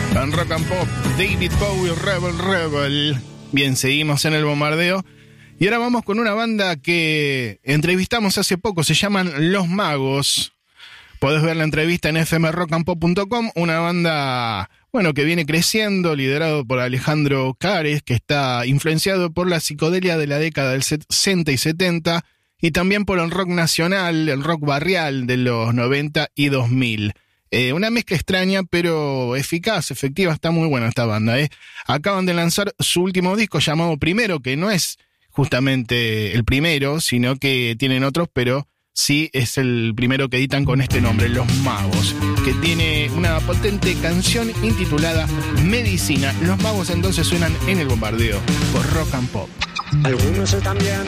En Rock and Pop, David Bowie, Rebel Rebel. Bien, seguimos en el bombardeo. Y ahora vamos con una banda que entrevistamos hace poco, se llaman Los Magos. Podés ver la entrevista en fmrockandpop.com, una banda, bueno, que viene creciendo, liderado por Alejandro Cares, que está influenciado por la psicodelia de la década del 60 y 70, y también por el rock nacional, el rock barrial de los 90 y 2000. Una mezcla extraña, pero eficaz, efectiva, está muy buena esta banda. Acaban de lanzar su último disco llamado Primero, que no es justamente el primero, sino que tienen otros, pero sí es el primero que editan con este nombre, Los Magos, que tiene una potente canción intitulada Medicina. Los Magos entonces suenan en el bombardeo por Rock and Pop. Algunos están bien,